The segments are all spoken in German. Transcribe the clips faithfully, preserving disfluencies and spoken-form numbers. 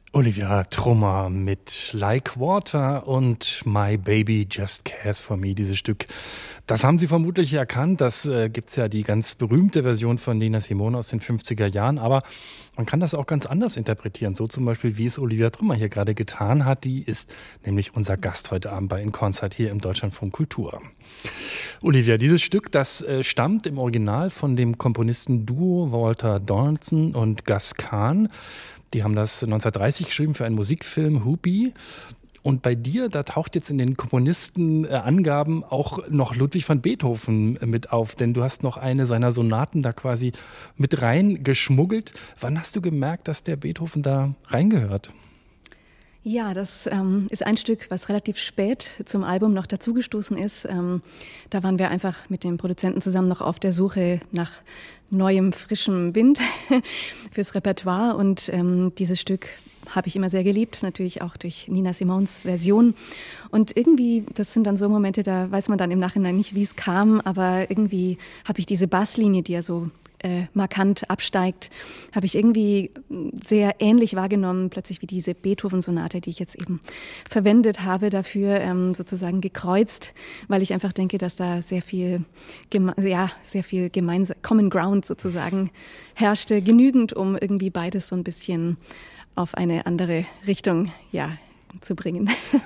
Olivia Trummer mit Like Water und My Baby Just Cares for Me. Dieses Stück, das haben Sie vermutlich erkannt. Das äh, gibt's ja die ganz berühmte Version von Nina Simone aus den fünfziger Jahren. Aber man kann das auch ganz anders interpretieren. So zum Beispiel, wie es Olivia Trummer hier gerade getan hat. Die ist nämlich unser Gast heute Abend bei In Concert hier im Deutschlandfunk Kultur. Olivia, dieses Stück, das äh, stammt im Original von dem Komponisten-Duo Walter Donaldson und Gus Kahn. Die haben das neunzehnhundertdreißig geschrieben für einen Musikfilm, Whoopee. Und bei dir, da taucht jetzt in den Komponistenangaben auch noch Ludwig van Beethoven mit auf, denn du hast noch eine seiner Sonaten da quasi mit reingeschmuggelt. Wann hast du gemerkt, dass der Beethoven da reingehört? Ja, das ähm, ist ein Stück, was relativ spät zum Album noch dazugestoßen ist. Ähm, da waren wir einfach mit dem Produzenten zusammen noch auf der Suche nach neuem, frischem Wind fürs Repertoire. Und ähm, dieses Stück habe ich immer sehr geliebt, natürlich auch durch Nina Simones Version. Und irgendwie, das sind dann so Momente, da weiß man dann im Nachhinein nicht, wie es kam, aber irgendwie habe ich diese Basslinie, die ja so Äh, markant absteigt, habe ich irgendwie sehr ähnlich wahrgenommen, plötzlich wie diese Beethoven-Sonate, die ich jetzt eben verwendet habe, dafür ähm, sozusagen gekreuzt, weil ich einfach denke, dass da sehr viel, geme- ja, sehr viel gemeinsam, Common Ground sozusagen herrschte, genügend, um irgendwie beides so ein bisschen auf eine andere Richtung, ja, zu bringen.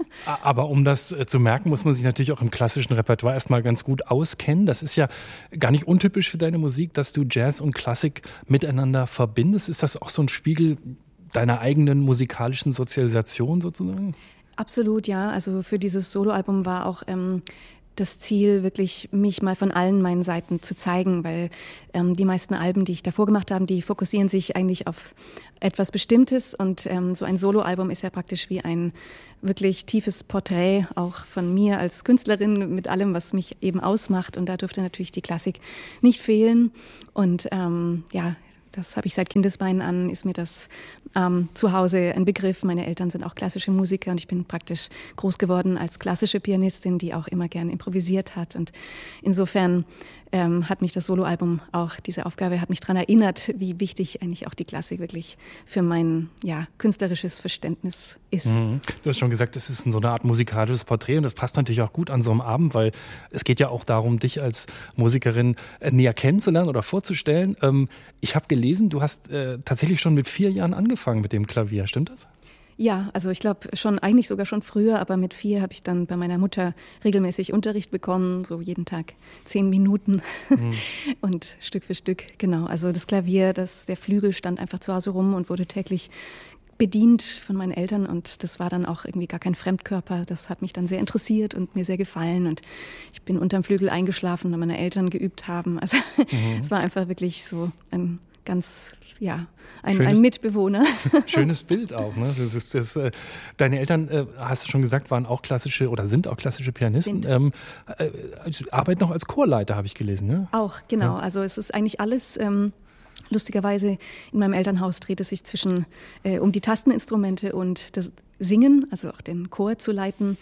Aber um das zu merken, muss man sich natürlich auch im klassischen Repertoire erstmal ganz gut auskennen. Das ist ja gar nicht untypisch für deine Musik, dass du Jazz und Klassik miteinander verbindest. Ist das auch so ein Spiegel deiner eigenen musikalischen Sozialisation sozusagen? Absolut, ja. Also für dieses Soloalbum war auch ähm, das Ziel, wirklich mich mal von allen meinen Seiten zu zeigen, weil ähm, die meisten Alben, die ich davor gemacht habe, die fokussieren sich eigentlich auf etwas Bestimmtes und ähm, so ein Soloalbum ist ja praktisch wie ein wirklich tiefes Porträt auch von mir als Künstlerin mit allem, was mich eben ausmacht, und da dürfte natürlich die Klassik nicht fehlen und ähm, ja, das habe ich seit Kindesbeinen an, ist mir das ähm, zu Hause ein Begriff. Meine Eltern sind auch klassische Musiker und ich bin praktisch groß geworden als klassische Pianistin, die auch immer gern improvisiert hat. Und insofern ähm, hat mich das Soloalbum auch, diese Aufgabe hat mich daran erinnert, wie wichtig eigentlich auch die Klassik wirklich für mein ja, künstlerisches Verständnis ist. Mhm. Du hast schon gesagt, es ist so eine Art musikalisches Porträt und das passt natürlich auch gut an so einem Abend, weil es geht ja auch darum, dich als Musikerin näher kennenzulernen oder vorzustellen. Ähm, ich habe gelesen, du hast äh, tatsächlich schon mit vier Jahren angefangen mit dem Klavier, stimmt das? Ja, also ich glaube schon, eigentlich sogar schon früher, aber mit vier habe ich dann bei meiner Mutter regelmäßig Unterricht bekommen, so jeden Tag zehn Minuten mhm. und Stück für Stück, genau. Also das Klavier, das, der Flügel stand einfach zu Hause rum und wurde täglich bedient von meinen Eltern und das war dann auch irgendwie gar kein Fremdkörper. Das hat mich dann sehr interessiert und mir sehr gefallen und ich bin unterm Flügel eingeschlafen, da meine Eltern geübt haben. Also mhm. es war einfach wirklich so ein ganz, ja, ein, schönes, ein Mitbewohner. Schönes Bild auch, ne? Das ist, das, äh, deine Eltern, äh, hast du schon gesagt, waren auch klassische oder sind auch klassische Pianisten. Ähm, äh, arbeiten noch als Chorleiter, habe ich gelesen, ne? Auch, genau. Ja. Also es ist eigentlich alles... Ähm, Lustigerweise in meinem Elternhaus dreht es sich zwischen äh, um die Tasteninstrumente und das Singen, also auch den Chor zu leiten.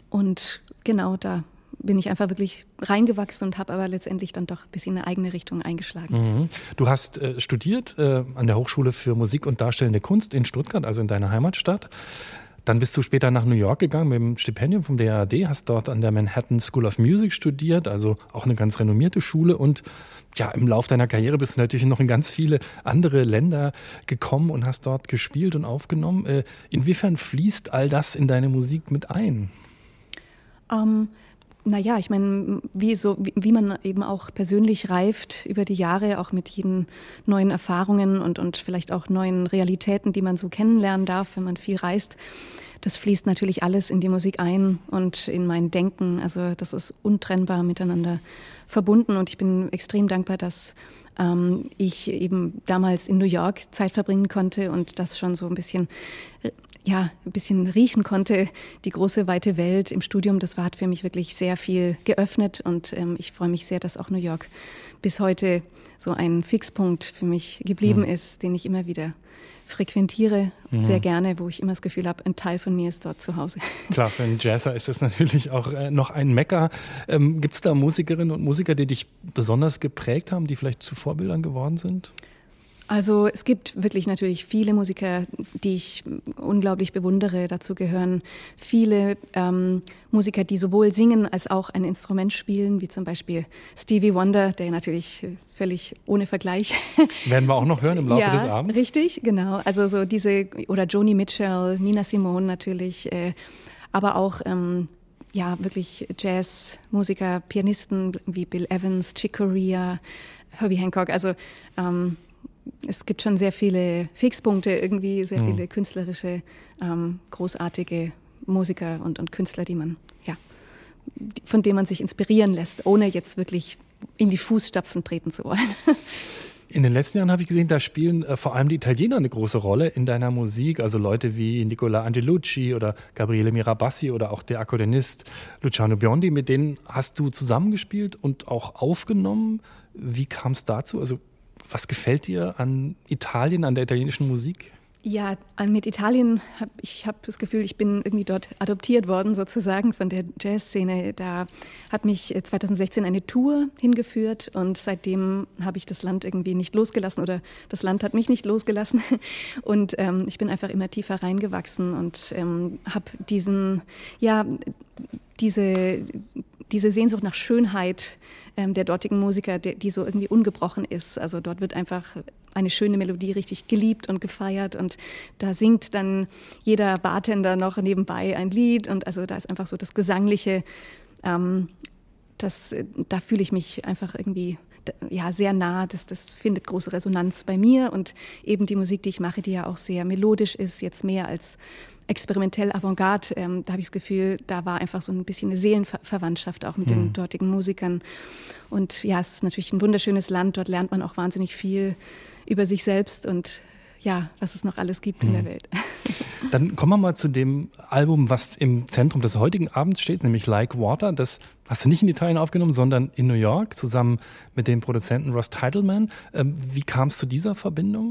Und genau da bin ich einfach wirklich reingewachsen und habe aber letztendlich dann doch ein bisschen eine eigene Richtung eingeschlagen. Mhm. Du hast äh, studiert äh, an der Hochschule für Musik und Darstellende Kunst in Stuttgart, also in deiner Heimatstadt. Dann bist du später nach New York gegangen mit dem Stipendium vom D A R D, hast dort an der Manhattan School of Music studiert, also auch eine ganz renommierte Schule. Und ja, im Lauf deiner Karriere bist du natürlich noch in ganz viele andere Länder gekommen und hast dort gespielt und aufgenommen. Äh, inwiefern fließt all das in deine Musik mit ein? Um Naja, ich meine, wie, so, wie, wie man eben auch persönlich reift über die Jahre, auch mit jeden neuen Erfahrungen und, und vielleicht auch neuen Realitäten, die man so kennenlernen darf, wenn man viel reist. Das fließt natürlich alles in die Musik ein und in mein Denken. Also das ist untrennbar miteinander verbunden und ich bin extrem dankbar, dass ähm, ich eben damals in New York Zeit verbringen konnte und das schon so ein bisschen... ja, ein bisschen riechen konnte, die große, weite Welt im Studium. Das hat für mich wirklich sehr viel geöffnet und ähm, ich freue mich sehr, dass auch New York bis heute so ein Fixpunkt für mich geblieben mhm. ist, den ich immer wieder frequentiere, mhm. sehr gerne, wo ich immer das Gefühl habe, ein Teil von mir ist dort zu Hause. Klar, für einen Jazzer ist das natürlich auch äh, noch ein Mekka. Ähm, gibt es da Musikerinnen und Musiker, die dich besonders geprägt haben, die vielleicht zu Vorbildern geworden sind? Also es gibt wirklich natürlich viele Musiker, die ich unglaublich bewundere. Dazu gehören viele ähm, Musiker, die sowohl singen als auch ein Instrument spielen, wie zum Beispiel Stevie Wonder, der natürlich völlig ohne Vergleich. Werden wir auch noch hören im Laufe ja, des Abends. Richtig, genau. Also so diese, oder Joni Mitchell, Nina Simone natürlich, äh, aber auch ähm, ja wirklich Jazzmusiker, Pianisten wie Bill Evans, Chick Corea, Herbie Hancock. Also ähm, es gibt schon sehr viele Fixpunkte, irgendwie sehr viele mhm. künstlerische, ähm, großartige Musiker und, und Künstler, die man, ja, von denen man sich inspirieren lässt, ohne jetzt wirklich in die Fußstapfen treten zu wollen. In den letzten Jahren habe ich gesehen, da spielen äh, vor allem die Italiener eine große Rolle in deiner Musik. Also Leute wie Nicola Angelucci oder Gabriele Mirabassi oder auch der Akkordeonist Luciano Biondi. Mit denen hast du zusammengespielt und auch aufgenommen. Wie kam es dazu? Also was gefällt dir an Italien, an der italienischen Musik? Ja, mit Italien habe ich hab das Gefühl, ich bin irgendwie dort adoptiert worden sozusagen von der Jazzszene. Da hat mich zwanzig sechzehn eine Tour hingeführt und seitdem habe ich das Land irgendwie nicht losgelassen oder das Land hat mich nicht losgelassen. Und ähm, ich bin einfach immer tiefer reingewachsen und ähm, habe diesen, ja, diese, diese Sehnsucht nach Schönheit ähm, der dortigen Musiker, die, die so irgendwie ungebrochen ist. Also dort wird einfach eine schöne Melodie richtig geliebt und gefeiert und da singt dann jeder Bartender noch nebenbei ein Lied und also da ist einfach so das Gesangliche, ähm, das, da fühle ich mich einfach irgendwie ja, sehr nah, das, das findet große Resonanz bei mir und eben die Musik, die ich mache, die ja auch sehr melodisch ist, jetzt mehr als experimentell Avantgarde, ähm, da habe ich das Gefühl, da war einfach so ein bisschen eine Seelenverwandtschaft auch mit mhm. den dortigen Musikern und ja, es ist natürlich ein wunderschönes Land, dort lernt man auch wahnsinnig viel über sich selbst und ja, was es noch alles gibt mhm. in der Welt. Dann kommen wir mal zu dem Album, was im Zentrum des heutigen Abends steht, nämlich Like Water. Das hast du nicht in Italien aufgenommen, sondern in New York, zusammen mit dem Produzenten Ross Titelman. Ähm, wie kam es zu dieser Verbindung?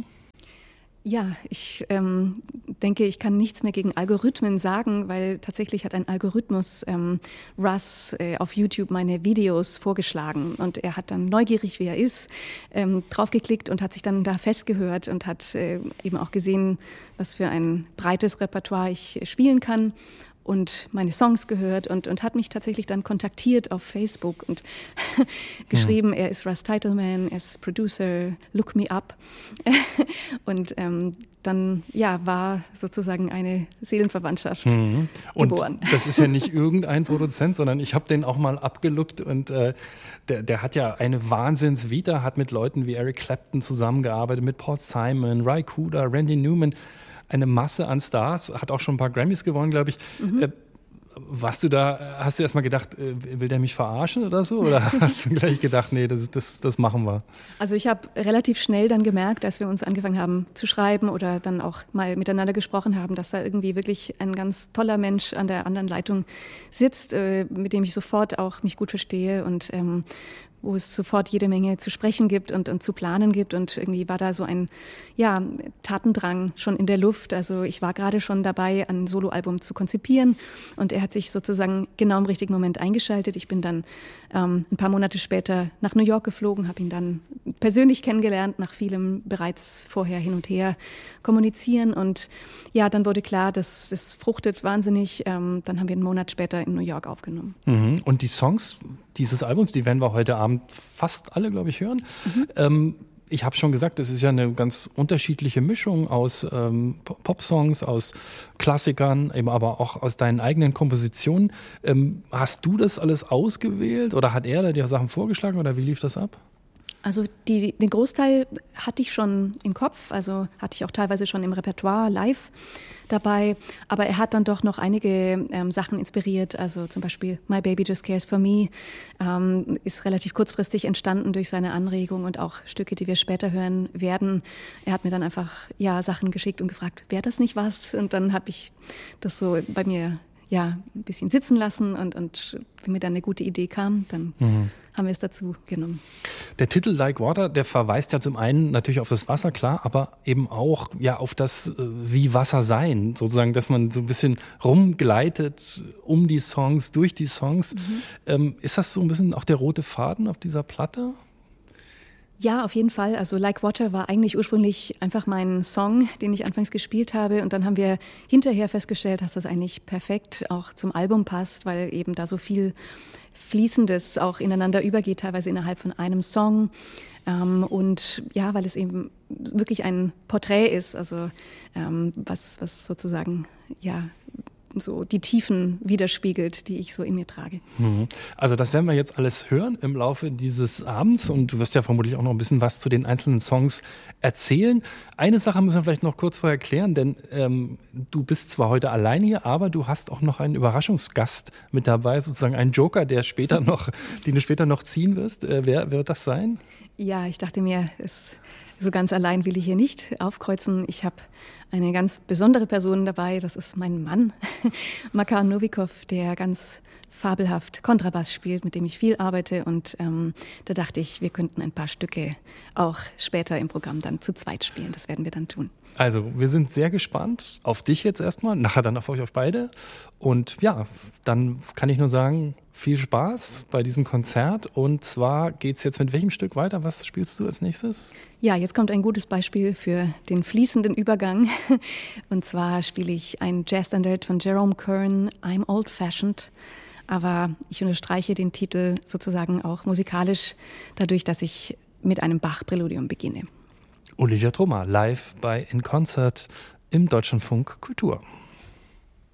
Ja, ich ähm, denke, ich kann nichts mehr gegen Algorithmen sagen, weil tatsächlich hat ein Algorithmus ähm, Russ äh, auf YouTube meine Videos vorgeschlagen und er hat dann neugierig, wie er ist, ähm, draufgeklickt und hat sich dann da festgehört und hat äh, eben auch gesehen, was für ein breites Repertoire ich spielen kann. Und meine Songs gehört und, und hat mich tatsächlich dann kontaktiert auf Facebook und geschrieben, ja. Er ist Russ Titelman, er ist Producer, look me up. Und ähm, dann ja, war sozusagen eine Seelenverwandtschaft mhm. geboren. Und das ist ja nicht irgendein Produzent, sondern ich habe den auch mal abgelookt und äh, der, der hat ja eine Wahnsinns-Vita, hat mit Leuten wie Eric Clapton zusammengearbeitet, mit Paul Simon, Ry Cooder, Randy Newman, eine Masse an Stars, hat auch schon ein paar Grammys gewonnen, glaube ich. Mhm. Äh, warst du da, hast du erst mal gedacht, äh, will der mich verarschen oder so? Oder hast du gleich gedacht, nee, das, das, das machen wir? Also ich habe relativ schnell dann gemerkt, als wir uns angefangen haben zu schreiben oder dann auch mal miteinander gesprochen haben, dass da irgendwie wirklich ein ganz toller Mensch an der anderen Leitung sitzt, äh, mit dem ich sofort auch mich gut verstehe und ähm, wo es sofort jede Menge zu sprechen gibt und, und zu planen gibt. Und irgendwie war da so ein ja, Tatendrang schon in der Luft. Also ich war gerade schon dabei, ein Soloalbum zu konzipieren. Und er hat sich sozusagen genau im richtigen Moment eingeschaltet. Ich bin dann ähm, ein paar Monate später nach New York geflogen, habe ihn dann persönlich kennengelernt, nach vielem bereits vorher hin und her kommunizieren. Und ja, dann wurde klar, dass das fruchtet wahnsinnig. Ähm, dann haben wir einen Monat später in New York aufgenommen. Mhm. Und die Songs dieses Albums, die werden wir heute Abend fast alle, glaube ich, hören. Mhm. Ähm, ich habe schon gesagt, es ist ja eine ganz unterschiedliche Mischung aus ähm, Popsongs, aus Klassikern, eben aber auch aus deinen eigenen Kompositionen. Ähm, hast du das alles ausgewählt oder hat er da dir Sachen vorgeschlagen oder wie lief das ab? Also die, den Großteil hatte ich schon im Kopf, also hatte ich auch teilweise schon im Repertoire live dabei, aber er hat dann doch noch einige ähm, Sachen inspiriert, also zum Beispiel My Baby Just Cares for Me ähm, ist relativ kurzfristig entstanden durch seine Anregung und auch Stücke, die wir später hören werden. Er hat mir dann einfach ja Sachen geschickt und gefragt, wäre das nicht was? Und dann habe ich das so bei mir ja ein bisschen sitzen lassen und, und wenn mir dann eine gute Idee kam, dann mhm. haben wir es dazu genommen. Der Titel Like Water, der verweist ja zum einen natürlich auf das Wasser, klar, aber eben auch ja auf das wie Wasser sein, sozusagen, dass man so ein bisschen rumgleitet um die Songs, durch die Songs. Mhm. Ähm, ist das so ein bisschen auch der rote Faden auf dieser Platte? Ja, auf jeden Fall. Also Like Water war eigentlich ursprünglich einfach mein Song, den ich anfangs gespielt habe. Und dann haben wir hinterher festgestellt, dass das eigentlich perfekt auch zum Album passt, weil eben da so viel Fließendes auch ineinander übergeht, teilweise innerhalb von einem Song. Ähm, und ja, weil es eben wirklich ein Porträt ist, also ähm, was, was sozusagen, ja, so die Tiefen widerspiegelt, die ich so in mir trage. Also das werden wir jetzt alles hören im Laufe dieses Abends und du wirst ja vermutlich auch noch ein bisschen was zu den einzelnen Songs erzählen. Eine Sache müssen wir vielleicht noch kurz vorher klären, denn ähm, du bist zwar heute alleine hier, aber du hast auch noch einen Überraschungsgast mit dabei, sozusagen einen Joker, der später noch, den du später noch ziehen wirst. Äh, wer wird das sein? Ja, ich dachte mir, es so ganz allein will ich hier nicht aufkreuzen. Ich habe eine ganz besondere Person dabei, das ist mein Mann, Makar Novikov, der ganz fabelhaft Kontrabass spielt, mit dem ich viel arbeite. Und ähm, da dachte ich, wir könnten ein paar Stücke auch später im Programm dann zu zweit spielen. Das werden wir dann tun. Also, wir sind sehr gespannt auf dich jetzt erstmal, nachher dann auf euch auf beide. Und ja, dann kann ich nur sagen, viel Spaß bei diesem Konzert. Und zwar geht es jetzt mit welchem Stück weiter? Was spielst du als nächstes? Ja, jetzt kommt ein gutes Beispiel für den fließenden Übergang. Und zwar spiele ich ein Jazzstandard von Jerome Kern, I'm Old Fashioned. Aber ich unterstreiche den Titel sozusagen auch musikalisch, dadurch, dass ich mit einem Bach-Präludium beginne. Olivia Troma, live bei In Concert im Deutschlandfunk Kultur.